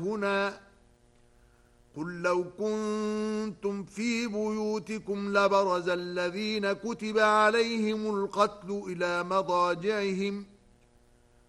هنا قل لو كنتم في بيوتكم لبرز الذين كتب عليهم القتل إلى مضاجعهم